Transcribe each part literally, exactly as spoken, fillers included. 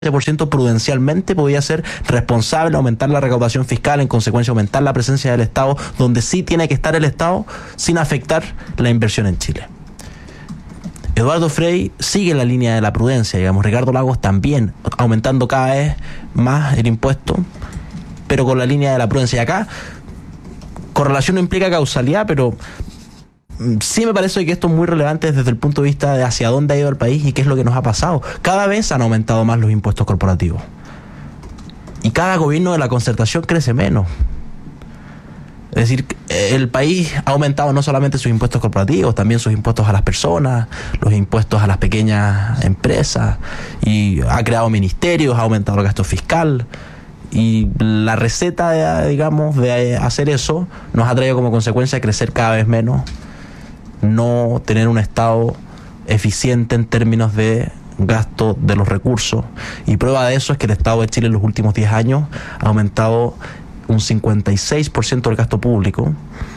por ciento prudencialmente podía ser responsable, aumentar la recaudación fiscal, en consecuencia aumentar la presencia del Estado, donde sí tiene que estar el Estado, sin afectar la inversión en Chile. Eduardo Frei sigue la línea de la prudencia, digamos. Ricardo Lagos también, aumentando cada vez más el impuesto, pero con la línea de la prudencia. Y acá, correlación no implica causalidad, pero sí me parece que esto es muy relevante desde el punto de vista de hacia dónde ha ido el país y qué es lo que nos ha pasado. Cada vez han aumentado más los impuestos corporativos. Y cada gobierno de la concertación crece menos. Es decir, el país ha aumentado no solamente sus impuestos corporativos, también sus impuestos a las personas, los impuestos a las pequeñas empresas, y ha creado ministerios, ha aumentado el gasto fiscal. Y la receta, de, digamos, de hacer eso nos ha traído como consecuencia crecer cada vez menos, no tener un Estado eficiente en términos de gasto de los recursos. Y prueba de eso es que el Estado de Chile en los últimos diez años ha aumentado un cincuenta y seis por ciento del gasto público,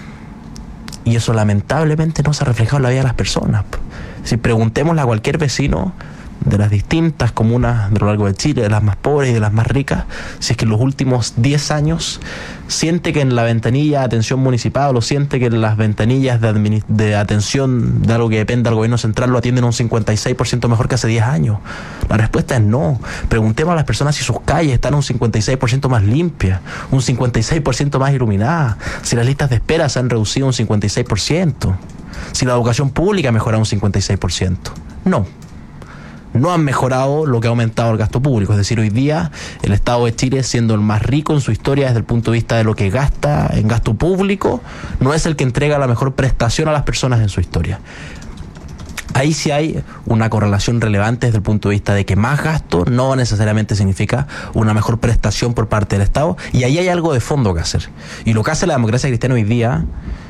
y eso lamentablemente no se ha reflejado en la vida de las personas. Si preguntémosle a cualquier vecino de las distintas comunas de lo largo de Chile, de las más pobres y de las más ricas, si es que en los últimos diez años siente que en la ventanilla de atención municipal o siente que en las ventanillas de, administ- de atención de algo que depende del gobierno central lo atienden un cincuenta y seis por ciento mejor que hace diez años. La respuesta es no. Preguntemos a las personas si sus calles están un cincuenta y seis por ciento más limpias, un cincuenta y seis por ciento más iluminadas, si las listas de espera se han reducido un cincuenta y seis por ciento, si la educación pública ha mejorado un cincuenta y seis por ciento. No. No han mejorado lo que ha aumentado el gasto público. Es decir, hoy día el Estado de Chile, siendo el más rico en su historia desde el punto de vista de lo que gasta en gasto público, no es el que entrega la mejor prestación a las personas en su historia. Ahí sí hay una correlación relevante desde el punto de vista de que más gasto no necesariamente significa una mejor prestación por parte del Estado, y ahí hay algo de fondo que hacer. Y lo que hace la democracia cristiana hoy día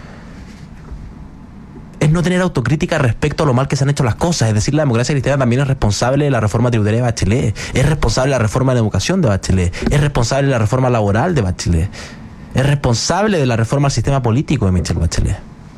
es no tener autocrítica respecto a lo mal que se han hecho las cosas. Es decir, la democracia cristiana también es responsable de la reforma tributaria de Bachelet, es responsable de la reforma de la educación de Bachelet, es responsable de la reforma laboral de Bachelet, es responsable de la reforma al sistema político de Michelle Bachelet.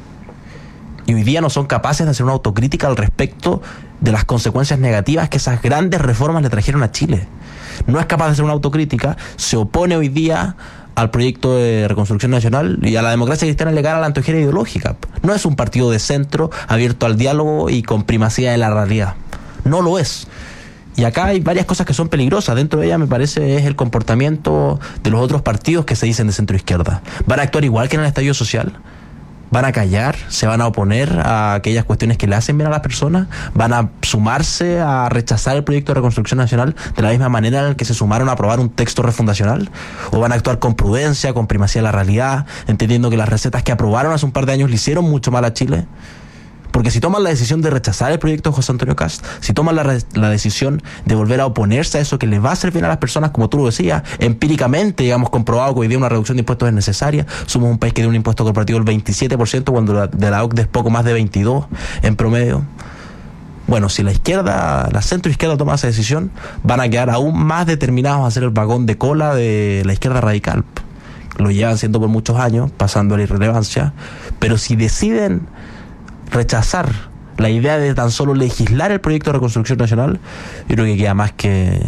Y hoy día no son capaces de hacer una autocrítica al respecto de las consecuencias negativas que esas grandes reformas le trajeron a Chile. No es capaz de hacer una autocrítica, se opone hoy día al proyecto de reconstrucción nacional, y a la democracia cristiana le gana la antojera ideológica. No es un partido de centro abierto al diálogo y con primacía de la realidad. No lo es. Y acá hay varias cosas que son peligrosas. Dentro de ellas, me parece, es el comportamiento de los otros partidos que se dicen de centro izquierda. ¿Van a actuar igual que en el estallido social? ¿Van a callar? ¿Se van a oponer a aquellas cuestiones que le hacen bien a las personas? ¿Van a sumarse a rechazar el proyecto de reconstrucción nacional de la misma manera en la que se sumaron a aprobar un texto refundacional? ¿O van a actuar con prudencia, con primacía de la realidad, entendiendo que las recetas que aprobaron hace un par de años le hicieron mucho mal a Chile? Porque si toman la decisión de rechazar el proyecto de José Antonio Kast, si toman la, re- la decisión de volver a oponerse a eso que les va a hacer bien a las personas, como tú lo decías, empíricamente, digamos, comprobado que hoy día una reducción de impuestos es necesaria. Somos un país que tiene un impuesto corporativo del veintisiete por ciento cuando la, de la O C D E es poco más de veintidós por ciento en promedio. Bueno, si la izquierda, la centroizquierda toma esa decisión, van a quedar aún más determinados a hacer el vagón de cola de la izquierda radical. Lo llevan siendo por muchos años, pasando a la irrelevancia. Pero si deciden rechazar la idea de tan solo legislar el proyecto de reconstrucción nacional, yo creo que queda más que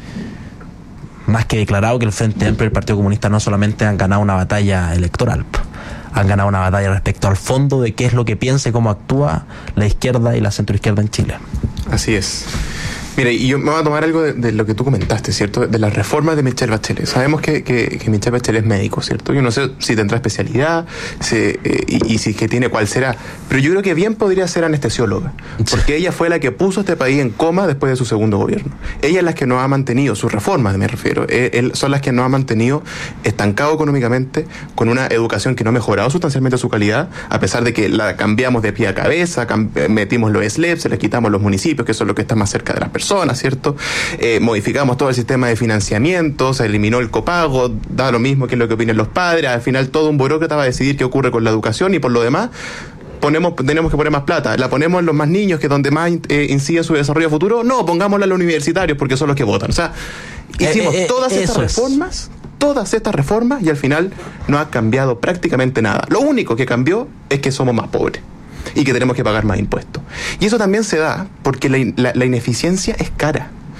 más que declarado que el Frente Amplio y el Partido Comunista no solamente han ganado una batalla electoral, han ganado una batalla respecto al fondo de qué es lo que piensa y cómo actúa la izquierda y la centroizquierda en Chile. Así es. Mira, y yo me voy a tomar algo de, de lo que tú comentaste, ¿cierto? De las reformas de Michelle Bachelet. Sabemos que, que, que Michelle Bachelet es médico, ¿cierto? Yo no sé si tendrá especialidad si, eh, y, y si que tiene cuál será, pero yo creo que bien podría ser anestesióloga, porque ella fue la que puso este país en coma después de su segundo gobierno. Ella es la que nos ha mantenido, sus reformas me refiero, eh, él, son las que nos ha mantenido estancado económicamente, con una educación que no ha mejorado sustancialmente su calidad, a pesar de que la cambiamos de pie a cabeza, cam- metimos los S L E P, se les quitamos los municipios, que son los que están más cerca de las personas, personas, ¿cierto? Eh, modificamos todo el sistema de financiamiento, se eliminó el copago, da lo mismo que es lo que opinen los padres, al final todo un burócrata va a decidir qué ocurre con la educación y por lo demás ponemos, tenemos que poner más plata. ¿La ponemos en los más niños, que es donde más eh, incide su desarrollo futuro? No, pongámosla en los universitarios porque son los que votan. O sea, hicimos eh, eh, todas estas reformas, todas estas reformas y al final no ha cambiado prácticamente nada. Lo único que cambió es que somos más pobres y que tenemos que pagar más impuestos. Y eso también se da porque la, la, la ineficiencia es cara.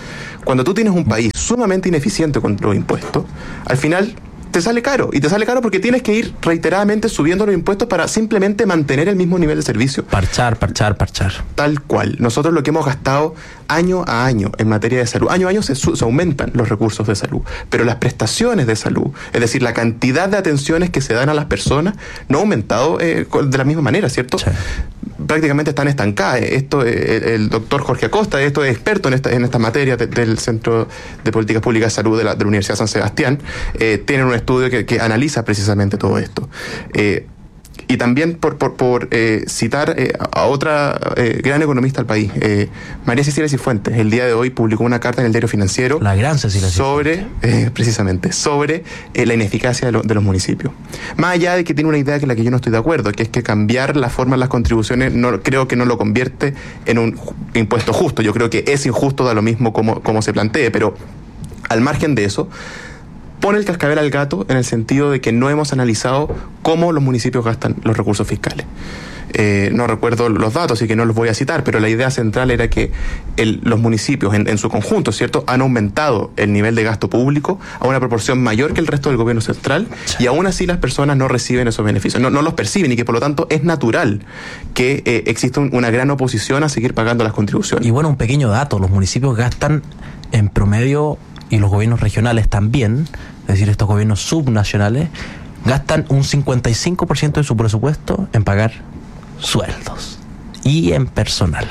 Cuando tú tienes un país sumamente ineficiente con los impuestos, al final te sale caro. Y te sale caro porque tienes que ir reiteradamente subiendo los impuestos para simplemente mantener el mismo nivel de servicio. Parchar, parchar, parchar. Tal cual. Nosotros lo que hemos gastado año a año en materia de salud, año a año se, se aumentan los recursos de salud, pero las prestaciones de salud, es decir, la cantidad de atenciones que se dan a las personas, no ha aumentado eh, de la misma manera, ¿cierto? Sí. Prácticamente están estancadas. Esto, el, el doctor Jorge Acosta, esto es experto en esta, en esta materia de, del Centro de Políticas Públicas de Salud de la, de la Universidad de San Sebastián, eh, tienen un estudio que, que analiza precisamente todo esto. Eh, y también por, por, por eh, citar eh, a otra eh, gran economista del país, eh, María Cecilia Cifuentes, el día de hoy publicó una carta en el Diario Financiero, la gran Cecilia sobre, eh, precisamente, sobre eh, la ineficacia de, lo, de los municipios. Más allá de que tiene una idea que la que yo no estoy de acuerdo, que es que cambiar la forma de las contribuciones no, creo que no lo convierte en un impuesto justo. Yo creo que es injusto, da lo mismo como, como se plantee, pero al margen de eso, pone el cascabel al gato en el sentido de que no hemos analizado cómo los municipios gastan los recursos fiscales. Eh, no recuerdo los datos, así que no los voy a citar, pero la idea central era que el, los municipios en, en su conjunto, ¿cierto?, han aumentado el nivel de gasto público a una proporción mayor que el resto del gobierno central, y aún así las personas no reciben esos beneficios, no, no los perciben, y que por lo tanto es natural que eh, exista un, una gran oposición a seguir pagando las contribuciones. Y bueno, un pequeño dato, los municipios gastan en promedio, y los gobiernos regionales también, es decir, estos gobiernos subnacionales, gastan un cincuenta y cinco por ciento de su presupuesto en pagar sueldos y en personal.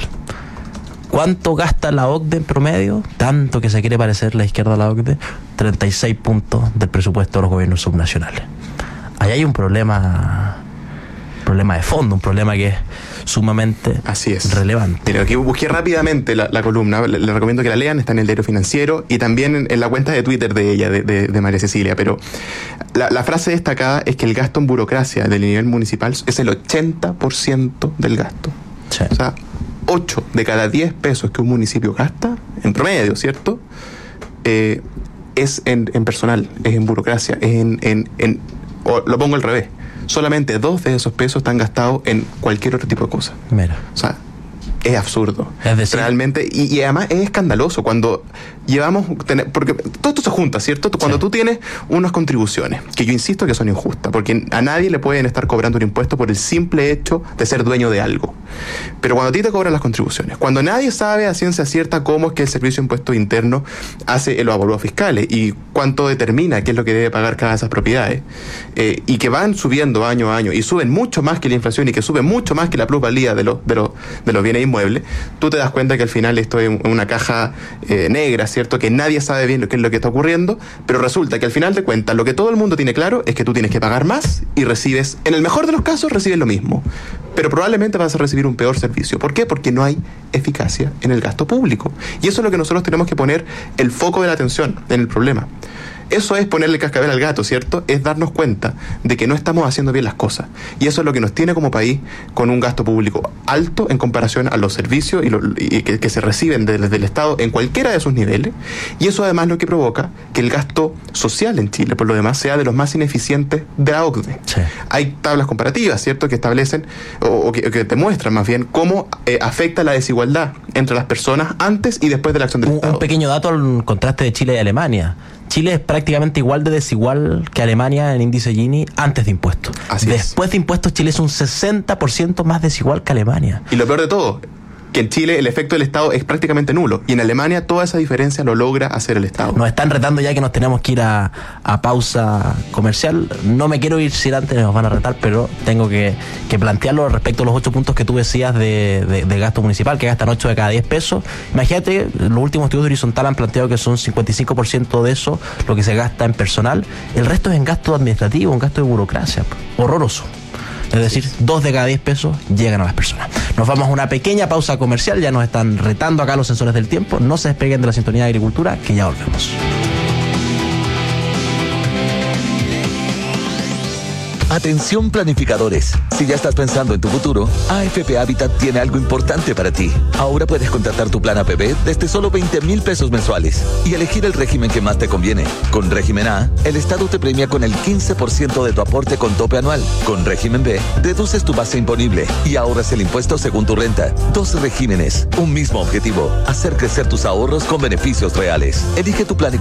¿Cuánto gasta la O C D E en promedio? Tanto que se quiere parecer la izquierda a la O C D E, treinta y seis puntos del presupuesto de los gobiernos subnacionales. Ahí hay un problema, problema de fondo, un problema que es sumamente Así es. relevante. Mira, aquí busqué rápidamente la, la columna, le, le recomiendo que la lean, está en el Diario Financiero y también en, en la cuenta de Twitter de ella, de, de, de María Cecilia, pero la, la frase destacada es que el gasto en burocracia del nivel municipal es el ochenta por ciento del gasto. Sí. O sea, ocho de cada diez pesos que un municipio gasta, en promedio, ¿cierto?, eh, es en, en personal, es en burocracia, es en, en, en o lo pongo al revés. Solamente dos de esos pesos están gastados en cualquier otro tipo de cosa. Mira. O sea, es absurdo. Es decir, realmente, y, y además es escandaloso cuando llevamos, tener, porque todo esto se junta, ¿cierto? Cuando sí. tú tienes unas contribuciones, que yo insisto que son injustas, porque a nadie le pueden estar cobrando un impuesto por el simple hecho de ser dueño de algo. Pero cuando a ti te cobran las contribuciones, cuando nadie sabe a ciencia cierta cómo es que el Servicio de Impuestos Internos hace los avalúos fiscales y cuánto determina qué es lo que debe pagar cada de esas propiedades, eh, y que van subiendo año a año y suben mucho más que la inflación y que suben mucho más que la plusvalía de los, de los, de los bienes inmuebles, tú te das cuenta que al final esto es una caja eh, negra, ¿cierto?, que nadie sabe bien lo que es lo que está ocurriendo, pero resulta que al final de cuentas lo que todo el mundo tiene claro es que tú tienes que pagar más y recibes, en el mejor de los casos, recibes lo mismo, pero probablemente vas a recibir un peor servicio. ¿Por qué? Porque no hay eficacia en el gasto público. Y eso es lo que nosotros tenemos que poner el foco de la atención en el problema. Eso es ponerle cascabel al gato, ¿cierto? Es darnos cuenta de que no estamos haciendo bien las cosas. Y eso es lo que nos tiene como país con un gasto público alto en comparación a los servicios y, lo, y que, que se reciben desde el Estado en cualquiera de sus niveles. Y eso además lo que provoca que el gasto social en Chile, por lo demás, sea de los más ineficientes de la O C D E. Sí. Hay tablas comparativas, ¿cierto?, que establecen o, o que, que te muestran más bien cómo eh, afecta la desigualdad entre las personas antes y después de la acción del un, Estado. Un pequeño dato al contraste de Chile y Alemania. Chile es prácticamente igual de desigual que Alemania en índice Gini antes de impuestos. Así Después es. de impuestos, Chile es un sesenta por ciento más desigual que Alemania. Y lo peor de todo, que en Chile el efecto del Estado es prácticamente nulo. Y en Alemania toda esa diferencia lo logra hacer el Estado. Nos están retando ya que nos tenemos que ir a, a pausa comercial. No me quiero ir si antes nos van a retar, pero tengo que, que plantearlo respecto a los ocho puntos que tú decías de, de, de gasto municipal, que gastan ocho de cada diez pesos. Imagínate, los últimos estudios de Horizontal han planteado que son cincuenta y cinco por ciento de eso lo que se gasta en personal. El resto es en gasto administrativo, en gasto de burocracia. Horroroso. Es decir, dos de cada diez pesos llegan a las personas. Nos vamos a una pequeña pausa comercial. Ya nos están retando acá los sensores del tiempo. No se despeguen de la sintonía de Agricultura, que ya volvemos. Atención planificadores. Si ya estás pensando en tu futuro, A F P Habitat tiene algo importante para ti. Ahora puedes contratar tu plan A P B desde solo veinte mil pesos mensuales y elegir el régimen que más te conviene. Con régimen A, el Estado te premia con el quince por ciento de tu aporte con tope anual. Con régimen B, deduces tu base imponible y ahorras el impuesto según tu renta. Dos regímenes, un mismo objetivo: hacer crecer tus ahorros con beneficios reales. Elige tu plan